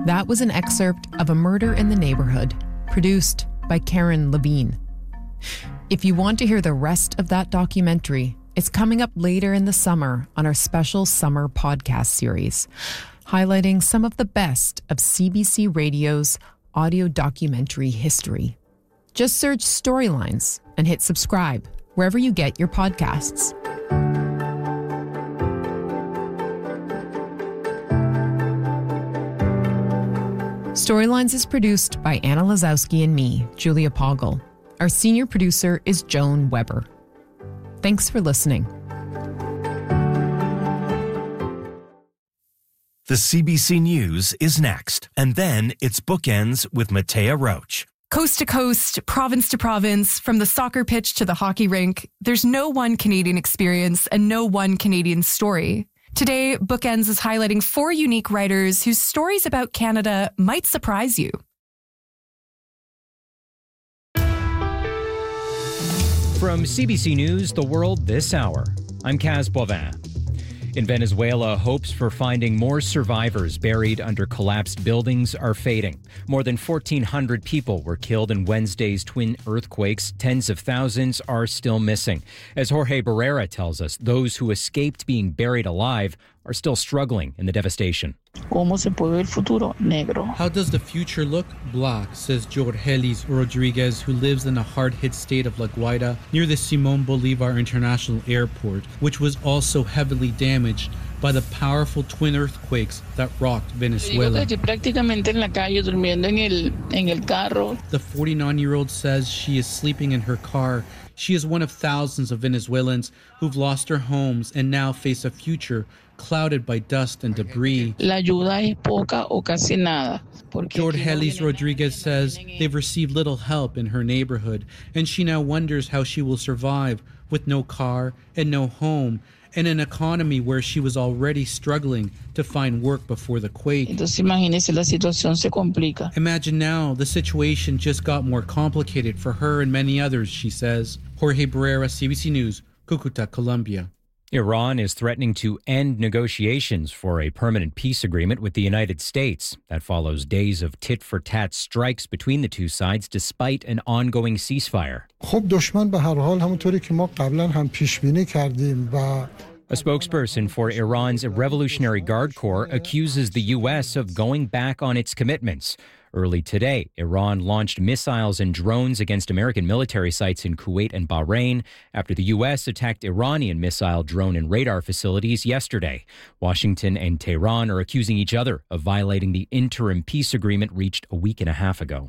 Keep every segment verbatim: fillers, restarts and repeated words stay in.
That was an excerpt of A Murder in the Neighborhood, produced by Karen Levine. If you want to hear the rest of that documentary, it's coming up later in the summer on our special summer podcast series, highlighting some of the best of C B C Radio's audio documentary history. Just search Storylines and hit subscribe wherever you get your podcasts. Storylines is produced by Anna Lazowski and me, Julia Poggle. Our senior producer is Joan Weber. Thanks for listening. The C B C News is next, and then it's Bookends with Matea Roach. Coast to coast, province to province, from the soccer pitch to the hockey rink, there's no one Canadian experience and no one Canadian story. Today, Bookends is highlighting four unique writers whose stories about Canada might surprise you. From C B C News, The World This Hour, I'm Kaz Boivin. In Venezuela, hopes for finding more survivors buried under collapsed buildings are fading. More than fourteen hundred people were killed in Wednesday's twin earthquakes. Tens of thousands are still missing. As Jorge Barrera tells us, those who escaped being buried alive are still struggling in the devastation. ¿Cómo se puede ver el futuro? Negro. How does the future look? Black, says Jorgelis Rodriguez, who lives in a hard-hit state of La Guaira near the Simón Bolívar International Airport, which was also heavily damaged by the powerful twin earthquakes that rocked Venezuela. Prácticamente en la calle, durmiendo en el, en el carro. The forty-nine-year-old says she is sleeping in her car. She is one of thousands of Venezuelans who've lost their homes and now face a future clouded by dust and debris. La ayuda es poca o casi nada. Jorgelis Rodriguez says they've received little help in her neighborhood, and she now wonders how she will survive with no car and no home, in an economy where she was already struggling to find work before the quake. Entonces, imagínese, la situación se complica. Imagine now, the situation just got more complicated for her and many others, she says. Jorge Barrera, C B C News, Cucuta, Colombia. Iran is threatening to end negotiations for a permanent peace agreement with the United States. That follows days of tit-for-tat strikes between the two sides despite an ongoing ceasefire. A spokesperson for Iran's Revolutionary Guard Corps accuses the U S of going back on its commitments. Early today, Iran launched missiles and drones against American military sites in Kuwait and Bahrain after the U S attacked Iranian missile, drone, and radar facilities yesterday. Washington and Tehran are accusing each other of violating the interim peace agreement reached a week and a half ago.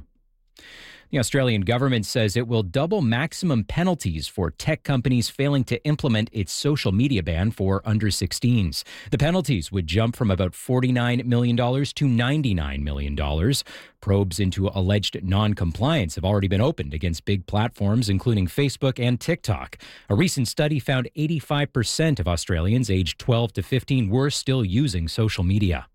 The Australian government says it will double maximum penalties for tech companies failing to implement its social media ban for under sixteens. The penalties would jump from about forty-nine million dollars to ninety-nine million dollars. Probes into alleged non-compliance have already been opened against big platforms, including Facebook and TikTok. A recent study found eighty-five percent of Australians aged twelve to fifteen were still using social media.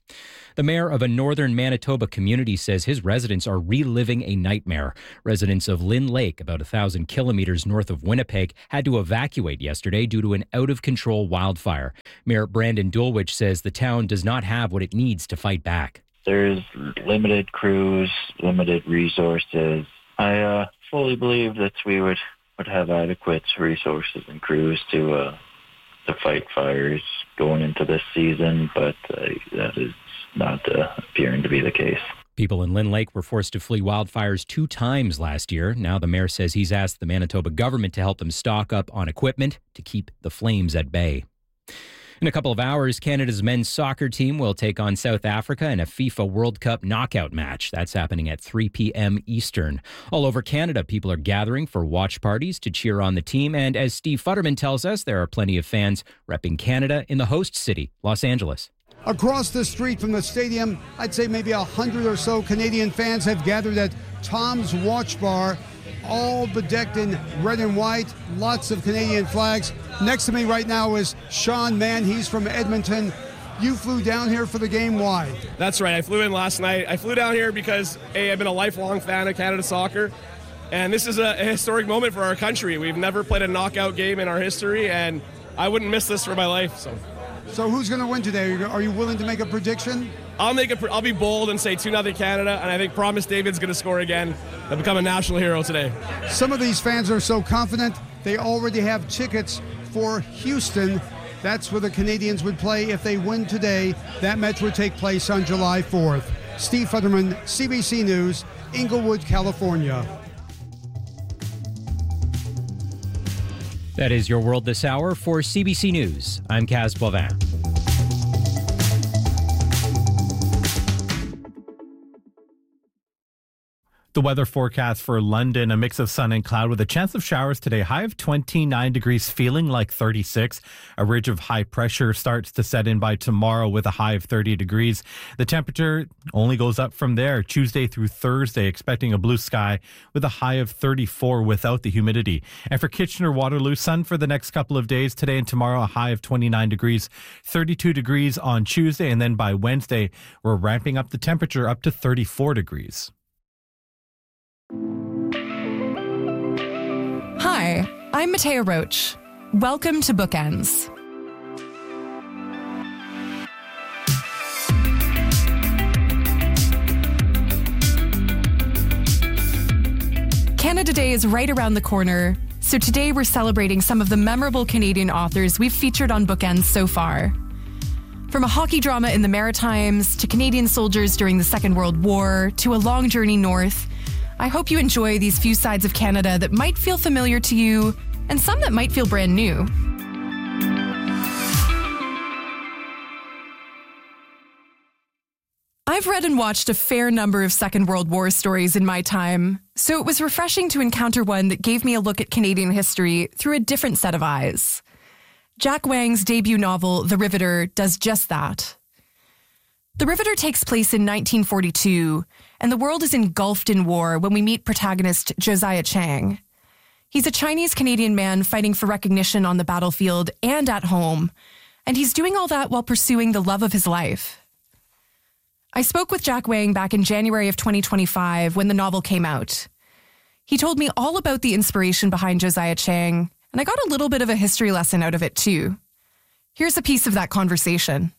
The mayor of a northern Manitoba community says his residents are reliving a nightmare. Residents of Lynn Lake, about a thousand kilometers north of Winnipeg, had to evacuate yesterday due to an out-of-control wildfire. Mayor Brandon Dulwich says the town does not have what it needs to fight back. There's limited crews, limited resources. I uh, fully believe that we would, would have adequate resources and crews to uh, to fight fires going into this season, but uh, that is not uh, appearing to be the case. People in Lynn Lake were forced to flee wildfires two times last year. Now the mayor says he's asked the Manitoba government to help them stock up on equipment to keep the flames at bay. In a couple of hours, Canada's men's soccer team will take on South Africa in a FIFA World Cup knockout match. That's happening at three p.m. Eastern. All over Canada, people are gathering for watch parties to cheer on the team. And as Steve Futterman tells us, there are plenty of fans repping Canada in the host city, Los Angeles. Across the street from the stadium, I'd say maybe a hundred or so Canadian fans have gathered at Tom's Watch Bar, all bedecked in red and white, lots of Canadian flags. Next to me right now is Sean Mann. He's from Edmonton. You flew down here for the game. Why? That's right. I flew in last night. I flew down here because, A, I've been a lifelong fan of Canada soccer, and this is a, a historic moment for our country. We've never played a knockout game in our history, and I wouldn't miss this for my life. So. So who's going to win today? Are you, are you willing to make a prediction? I'll make a. I'll be bold and say two nothing Canada, and I think Promise David's going to score again and become a national hero today. Some of these fans are so confident they already have tickets for Houston. That's where the Canadians would play if they win today. That match would take place on July fourth. Steve Futterman, C B C News, Inglewood, California. That is your world this hour. For C B C News, I'm Kaz Boivin. The weather forecast for London, a mix of sun and cloud with a chance of showers today. High of twenty-nine degrees, feeling like thirty-six. A ridge of high pressure starts to set in by tomorrow with a high of thirty degrees. The temperature only goes up from there. Tuesday through Thursday, expecting a blue sky with a high of thirty-four without the humidity. And for Kitchener-Waterloo, sun for the next couple of days. Today and tomorrow, a high of twenty-nine degrees, thirty-two degrees on Tuesday. And then by Wednesday, we're ramping up the temperature up to thirty-four degrees. Hi, I'm Matea Roach. Welcome to Bookends. Canada Day is right around the corner, so today we're celebrating some of the memorable Canadian authors we've featured on Bookends so far. From a hockey drama in the Maritimes, to Canadian soldiers during the Second World War, to a long journey north, I hope you enjoy these few sides of Canada that might feel familiar to you, and some that might feel brand new. I've read and watched a fair number of Second World War stories in my time, so it was refreshing to encounter one that gave me a look at Canadian history through a different set of eyes. Jack Wang's debut novel, The Riveter, does just that. The Riveter takes place in nineteen forty-two, and the world is engulfed in war when we meet protagonist Josiah Chang. He's a Chinese-Canadian man fighting for recognition on the battlefield and at home, and he's doing all that while pursuing the love of his life. I spoke with Jack Wang back in January of twenty twenty-five when the novel came out. He told me all about the inspiration behind Josiah Chang, and I got a little bit of a history lesson out of it too. Here's a piece of that conversation.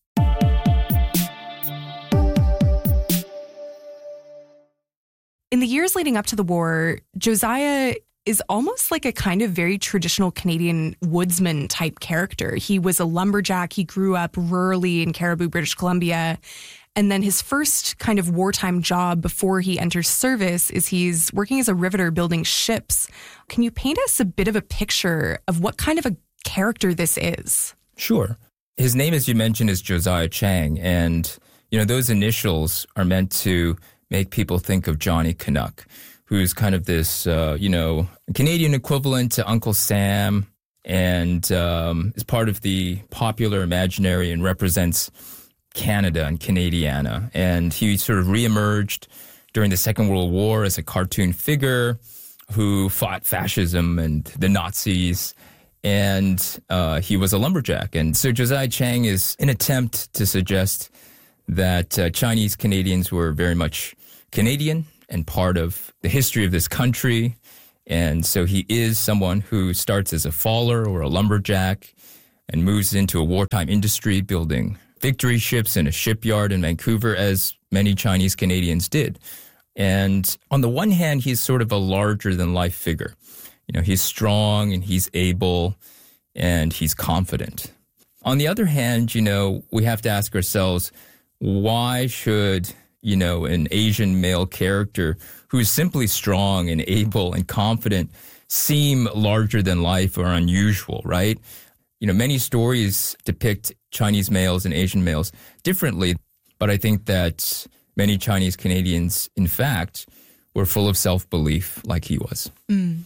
In the years leading up to the war, Josiah is almost like a kind of very traditional Canadian woodsman type character. He was a lumberjack. He grew up rurally in Caribou, British Columbia. And then his first kind of wartime job before he enters service is he's working as a riveter building ships. Can you paint us a bit of a picture of what kind of a character this is? Sure. His name, as you mentioned, is Josiah Chang. And, you know, those initials are meant to make people think of Johnny Canuck, who's kind of this, uh, you know, Canadian equivalent to Uncle Sam, and um, is part of the popular imaginary and represents Canada and Canadiana. And he sort of reemerged during the Second World War as a cartoon figure who fought fascism and the Nazis. And uh, he was a lumberjack. And so Josiah Chang is an attempt to suggest that uh, Chinese Canadians were very much Canadian and part of the history of this country. And so he is someone who starts as a faller or a lumberjack and moves into a wartime industry, building victory ships in a shipyard in Vancouver, as many Chinese Canadians did. And on the one hand, he's sort of a larger-than-life figure. You know, he's strong and he's able and he's confident. On the other hand, you know, we have to ask ourselves, why should, you know, an Asian male character who's simply strong and able and confident seem larger than life or unusual, right? You know, many stories depict Chinese males and Asian males differently, but I think that many Chinese Canadians, in fact, were full of self-belief like he was. Mm.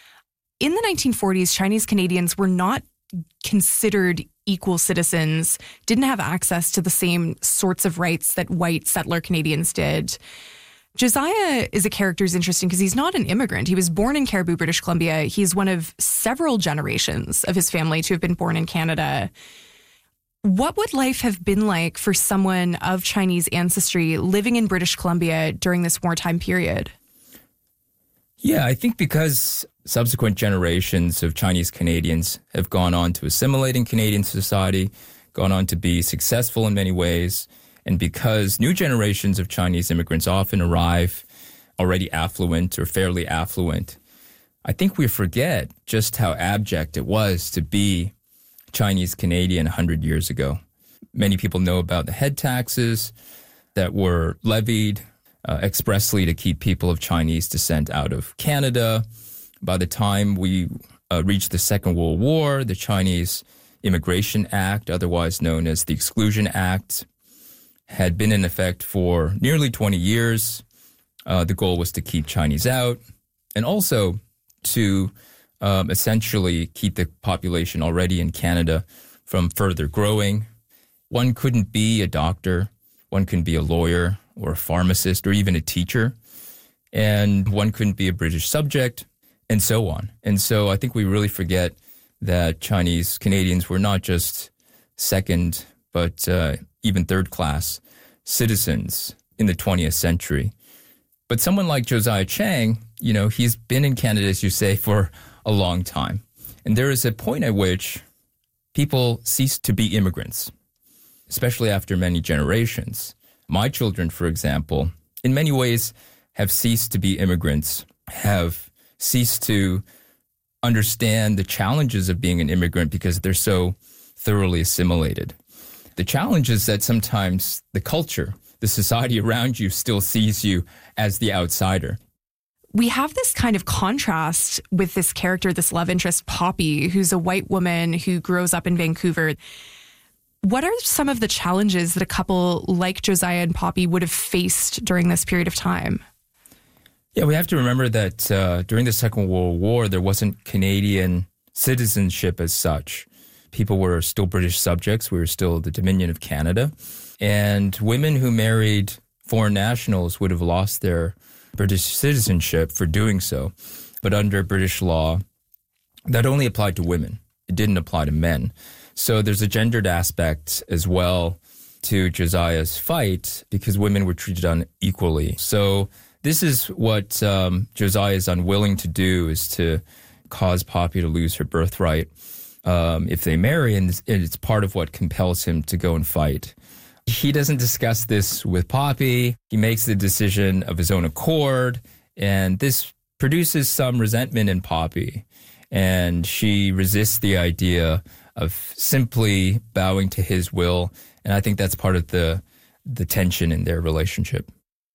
In the nineteen forties, Chinese Canadians were not considered equal citizens, didn't have access to the same sorts of rights that white settler Canadians did. Josiah is a character who's interesting because he's not an immigrant. He was born in Caribou, British Columbia. He's one of several generations of his family to have been born in Canada. What would life have been like for someone of Chinese ancestry living in British Columbia during this wartime period? Yeah, I think because subsequent generations of Chinese Canadians have gone on to assimilate in Canadian society, gone on to be successful in many ways. And because new generations of Chinese immigrants often arrive already affluent or fairly affluent, I think we forget just how abject it was to be Chinese Canadian one hundred years ago. Many people know about the head taxes that were levied uh, expressly to keep people of Chinese descent out of Canada. By the time we uh, reached the Second World War, the Chinese Immigration Act, otherwise known as the Exclusion Act, had been in effect for nearly twenty years. Uh, the goal was to keep Chinese out and also to um, essentially keep the population already in Canada from further growing. One couldn't be a doctor, one couldn't be a lawyer or a pharmacist or even a teacher, and one couldn't be a British subject, and so on. And so I think we really forget that Chinese Canadians were not just second, but uh, even third-class citizens in the twentieth century. But someone like Josiah Chang, you know, he's been in Canada, as you say, for a long time. And there is a point at which people cease to be immigrants, especially after many generations. My children, for example, in many ways have ceased to be immigrants, have ceased to understand the challenges of being an immigrant because they're so thoroughly assimilated. The challenge is that sometimes the culture, the society around you still sees you as the outsider. We have this kind of contrast with this character, this love interest, Poppy, who's a white woman who grows up in Vancouver. What are some of the challenges that a couple like Josiah and Poppy would have faced during this period of time? Yeah, we have to remember that uh, during the Second World War, there wasn't Canadian citizenship as such. People were still British subjects. We were still the Dominion of Canada. And women who married foreign nationals would have lost their British citizenship for doing so. But under British law, that only applied to women. It didn't apply to men. So there's a gendered aspect as well to Josiah's fight because women were treated unequally. So this is what um, Josiah is unwilling to do, is to cause Poppy to lose her birthright um, if they marry, and it's part of what compels him to go and fight. He doesn't discuss this with Poppy. He makes the decision of his own accord, and this produces some resentment in Poppy, and she resists the idea of simply bowing to his will, and I think that's part of the the tension in their relationship.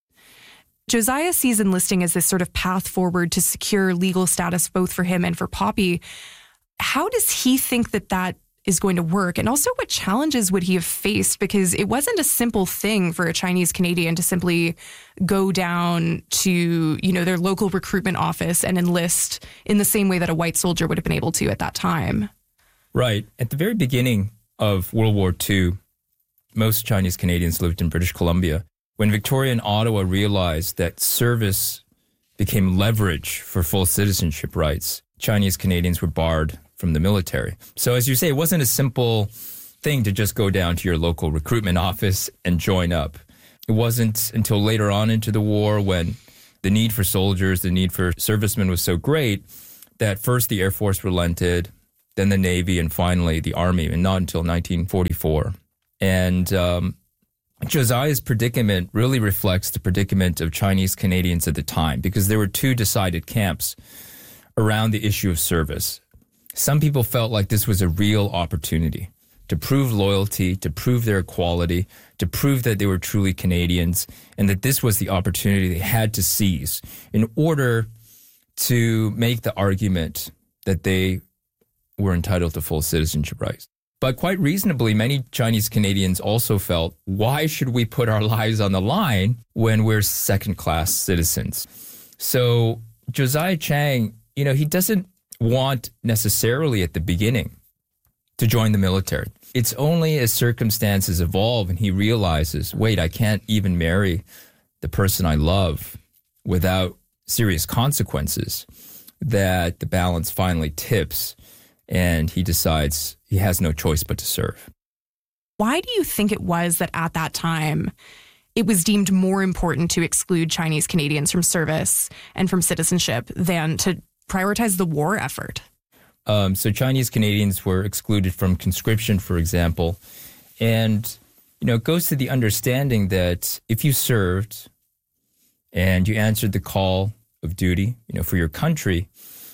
Josiah sees enlisting as this sort of path forward to secure legal status both for him and for Poppy. How does he think that that is going to work? And also, what challenges would he have faced? Because it wasn't a simple thing for a Chinese Canadian to simply go down to, you know, their local recruitment office and enlist in the same way that a white soldier would have been able to at that time. Right. At the very beginning of World War Two, most Chinese Canadians lived in British Columbia. When Victoria and Ottawa realized that service became leverage for full citizenship rights, Chinese Canadians were barred from the military. So as you say, it wasn't a simple thing to just go down to your local recruitment office and join up. It wasn't until later on into the war, when the need for soldiers, the need for servicemen was so great, that first the Air Force relented, then the Navy, and finally the Army, and not until nineteen forty-four. And um, Josiah's predicament really reflects the predicament of Chinese Canadians at the time, because there were two decided camps around the issue of service. Some people felt like this was a real opportunity to prove loyalty, to prove their equality, to prove that they were truly Canadians, and that this was the opportunity they had to seize in order to make the argument that they were entitled to full citizenship rights. But quite reasonably, many Chinese Canadians also felt, why should we put our lives on the line when we're second-class citizens? So Josiah Chang, you know, he doesn't want necessarily at the beginning to join the military. It's only as circumstances evolve and he realizes, wait, I can't even marry the person I love without serious consequences, that the balance finally tips and he decides he has no choice but to serve. Why do you think it was that at that time it was deemed more important to exclude Chinese Canadians from service and from citizenship than to prioritize the war effort? Um, so Chinese Canadians were excluded from conscription, for example, And, you know, it goes to the understanding that if you served and you answered the call of duty, you know, for your country,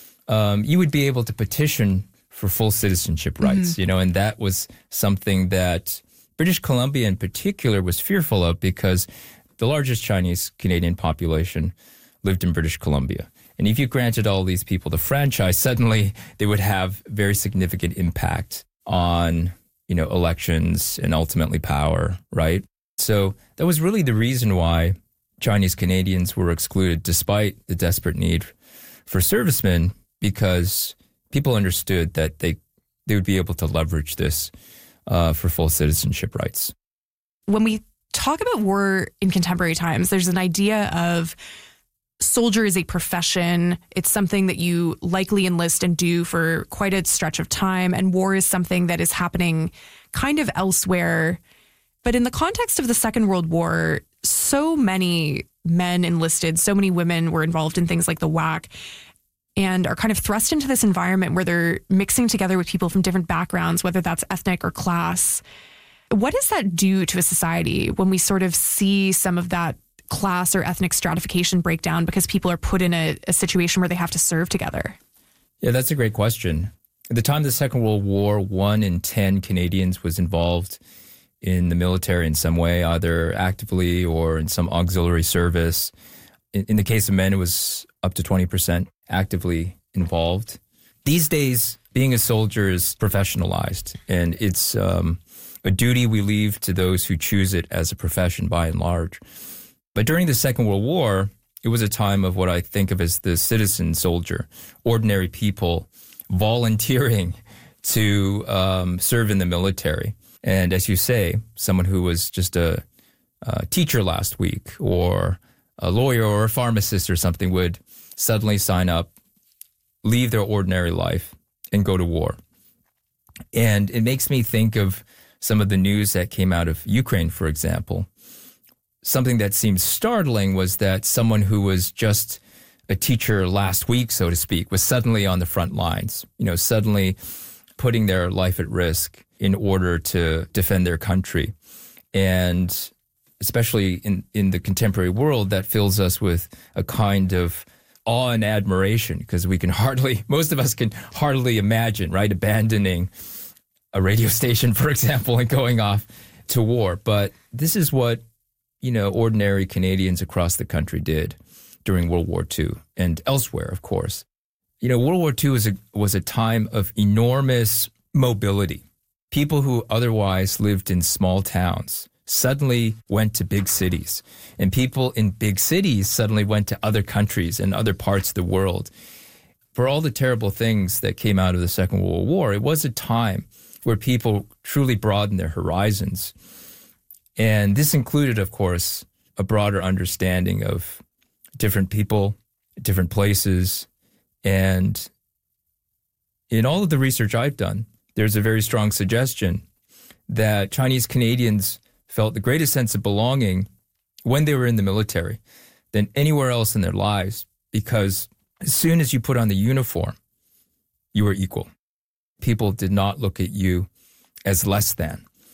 um, you would be able to petition for full citizenship rights, mm-hmm. you know, and that was something that British Columbia in particular was fearful of because the largest Chinese Canadian population lived in British Columbia. And if you granted all these people the franchise, suddenly they would have very significant impact on, you know, elections and ultimately power, right? So that was really the reason why Chinese Canadians were excluded despite the desperate need for servicemen, because people understood that they, they would be able to leverage this uh, for full citizenship rights. When we talk about war in contemporary times, there's an idea of soldier is a profession. It's something that you likely enlist and do for quite a stretch of time. And war is something that is happening kind of elsewhere. But in the context of the Second World War, so many men enlisted, so many women were involved in things like the W A C and are kind of thrust into this environment where they're mixing together with people from different backgrounds, whether that's ethnic or class. What does that do to a society when we sort of see some of that class or ethnic stratification break down because people are put in a, a situation where they have to serve together? Yeah, that's a great question. At the time of the Second World War, one in ten Canadians was involved in the military in some way, either actively or in some auxiliary service. In, in the case of men, it was up to twenty percent actively involved. These days, being a soldier is professionalized, and it's um, a duty we leave to those who choose it as a profession by and large. But during the Second World War, it was a time of what I think of as the citizen soldier, ordinary people volunteering to um, serve in the military. And as you say, someone who was just a, a teacher last week or a lawyer or a pharmacist or something would suddenly sign up, leave their ordinary life, and go to war. And it makes me think of some of the news that came out of Ukraine, for example. Something that seemed startling was that someone who was just a teacher last week, so to speak, was suddenly on the front lines, you know, suddenly putting their life at risk in order to defend their country. And especially in, in the contemporary world, that fills us with a kind of awe and admiration, because we can hardly, most of us can hardly imagine, right, abandoning a radio station, for example, and going off to war. But this is what, you know, ordinary Canadians across the country did during World War Two and elsewhere, of course. You know, World War Two was a, was a time of enormous mobility. People who otherwise lived in small towns suddenly went to big cities, and people in big cities suddenly went to other countries and other parts of the world. For all the terrible things that came out of the Second World War, it was a time where people truly broadened their horizons. And this included, of course, a broader understanding of different people, different places. And in all of the research I've done, there's a very strong suggestion that Chinese Canadians felt the greatest sense of belonging when they were in the military than anywhere else in their lives, because as soon as you put on the uniform, you were equal. People did not look at you as less than.